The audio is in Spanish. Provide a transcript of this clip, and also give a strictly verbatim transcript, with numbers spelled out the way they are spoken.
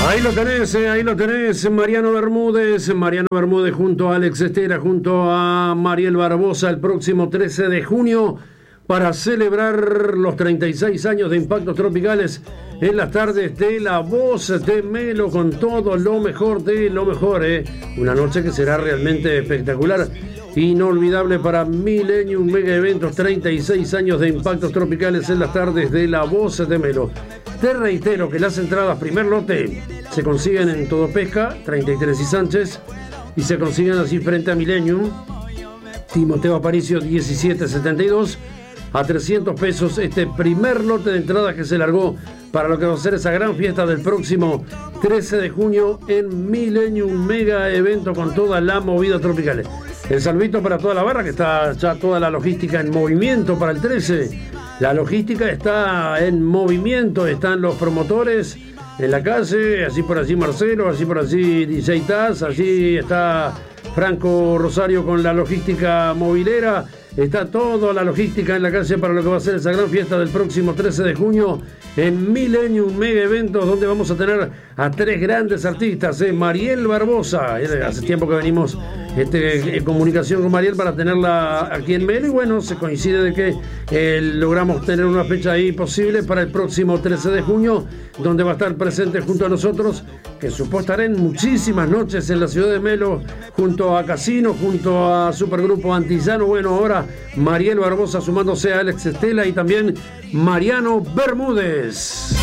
Ahí lo tenés, eh, ahí lo tenés, Mariano Bermúdez, Mariano Bermúdez junto a Alex Estera, junto a Mariel Barbosa, el próximo trece de junio, para celebrar los treinta y seis años de Impactos Tropicales en las tardes de La Voz de Melo, con todo lo mejor de lo mejor, eh. Una noche que será realmente espectacular, inolvidable para Millennium Mega Eventos, treinta y seis años de Impactos Tropicales en las tardes de La Voz de Melo. Te reitero que las entradas primer lote se consiguen en Todo Pesca, treinta y tres y Sánchez, y se consiguen así frente a Millennium, Timoteo Aparicio diecisiete setenta y dos, a trescientos pesos este primer lote de entradas que se largó para lo que va a ser esa gran fiesta del próximo trece de junio en Millennium Mega Evento con toda la movida tropical. El saludito para toda la barra, que está ya toda la logística en movimiento para el trece. La logística está en movimiento, están los promotores en la calle, así por allí Marcelo, así por allí D J Taz, allí está Franco Rosario con la logística movilera, está toda la logística en la calle para lo que va a ser esa gran fiesta del próximo trece de junio en Millennium Mega Eventos, donde vamos a tener a tres grandes artistas, eh, Mariel Barbosa, eh, hace tiempo que venimos este, en comunicación con Mariel para tenerla aquí en Melo, y bueno, se coincide de que eh, logramos tener una fecha ahí posible para el próximo trece de junio, donde va a estar presente junto a nosotros, que supo estar en muchísimas noches en la ciudad de Melo, junto a Casino, junto a Supergrupo Antillano. Bueno, ahora Mariel Barbosa sumándose a Alex Estela y también Mariano Bermúdez.